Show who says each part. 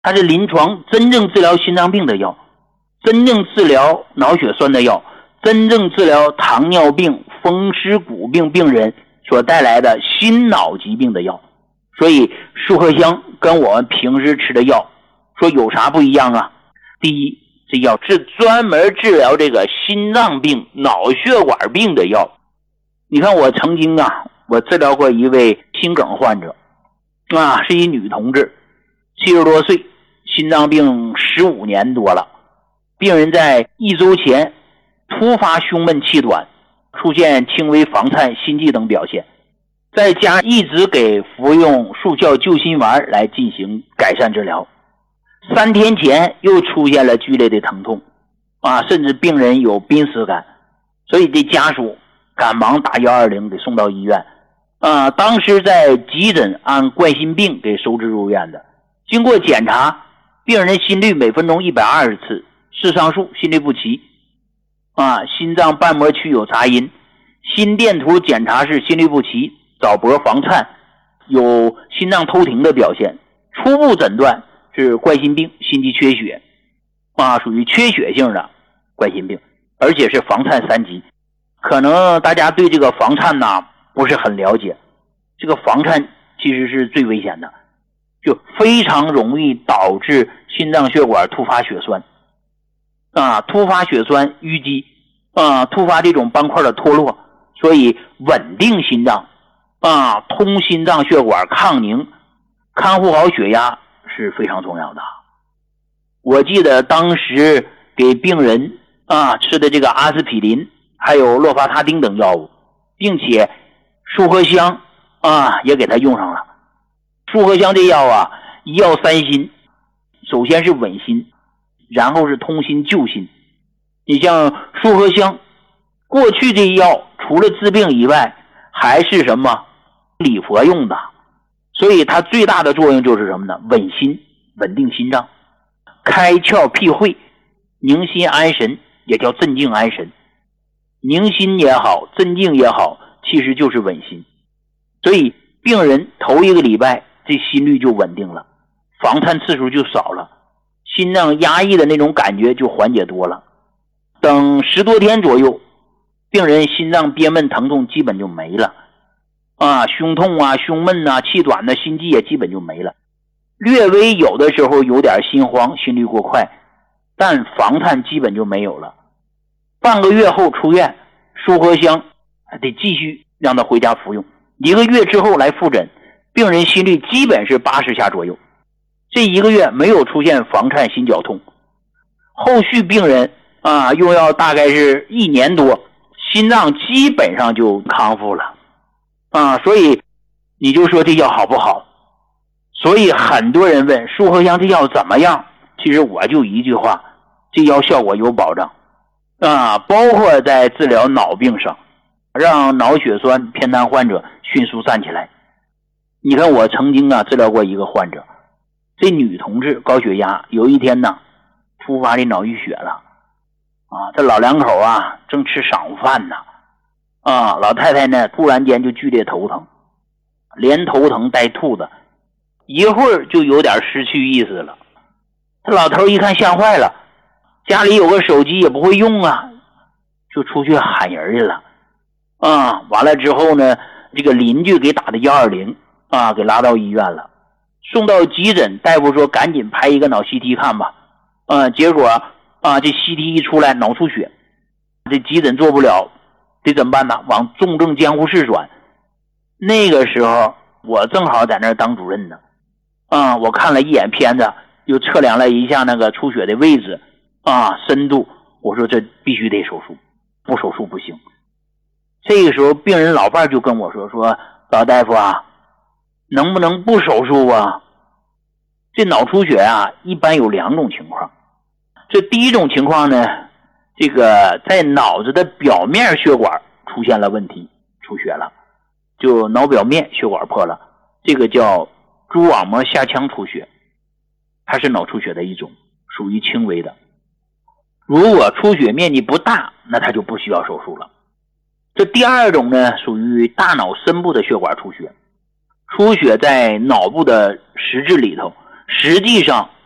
Speaker 1: 它是临床真正治疗心脏病的药，真正治疗脑血栓的药，真正治疗糖尿病、风湿骨病病人所带来的心脑疾病的药。所以舒克香跟我们平时吃的药说有啥不一样啊？第一，这药是专门治疗这个心脏病、脑血管病的药。你看我曾经我治疗过一位心梗患者是一女同志，70多岁，心脏病15年多了。病人在1周前突发胸闷气短，出现轻微房颤、心悸等表现，在家一直给服用速效救心丸来进行改善治疗。3天前又出现了剧烈的疼痛甚至病人有濒死感，所以这家属赶忙打120给送到医院当时在急诊按冠心病给收治入院的。经过检查，病人心率每分钟120次，视上述心律不齐心脏瓣膜区有杂音，心电图检查是心律不齐，早搏房颤，有心脏偷停的表现，初步诊断是冠心病心肌缺血属于缺血性的冠心病，而且是房颤3级。可能大家对这个房颤不是很了解，这个房颤其实是最危险的，就非常容易导致心脏血管突发血栓突发血栓淤积突发这种斑块的脱落，所以稳定心脏通心脏血管抗凝，看护好血压是非常重要的。我记得当时给病人吃的这个阿司匹林还有洛伐他汀等药物，并且舒克香也给他用上了。舒克香这药一药3心，首先是稳心，然后是通心救心。你像舒克香过去这药除了治病以外还是什么礼佛用的，所以它最大的作用就是什么呢？稳心，稳定心脏，开窍辟秽，宁心安神，也叫镇静安神。宁心也好，镇静也好，其实就是稳心。所以病人头1个礼拜这心率就稳定了，房颤次数就少了，心脏压抑的那种感觉就缓解多了。等10多天左右，病人心脏憋闷疼痛基本就没了胸痛胸闷气短心悸也基本就没了，略微有的时候有点心慌，心率过快，但房颤基本就没有了。半个月后出院，舒克香得继续让他回家服用，1个月之后来复诊，病人心率基本是80下左右，这1个月没有出现房颤心绞痛。后续病人用药大概是1年多，心脏基本上就康复了所以你就说这药好不好？所以很多人问舒克香这药怎么样，其实我就一句话，这药效果有保障包括在治疗脑病上，让脑血栓偏瘫患者迅速站起来。你看我曾经治疗过一个患者，这女同志高血压，有一天突发的脑溢血了这老两口正吃晌午饭呢老太太呢突然间就剧烈头疼，连头疼带吐的，一会儿就有点失去意识了。这老头一看吓坏了，家里有个手机也不会用就出去喊人去了完了之后呢，这个邻居给打的120给拉到医院了，送到急诊，大夫说赶紧拍一个脑 CT 看吧结果这 CT 一出来脑出血，这急诊做不了，得怎么办呢？往重症监护室转。那个时候我正好在那儿当主任呢我看了一眼片子，又测量了一下那个出血的位置深度，我说这必须得手术，不手术不行。这个时候病人老伴就跟我说老大夫能不能不手术这脑出血一般有2种情况。这第一种情况呢，这个在脑子的表面血管出现了问题，出血了，就脑表面血管破了，这个叫蛛网膜下腔出血，它是脑出血的一种，属于轻微的。如果出血面积不大，那它就不需要手术了。这第二种呢，属于大脑深部的血管出血，出血在脑部的实质里头，实际上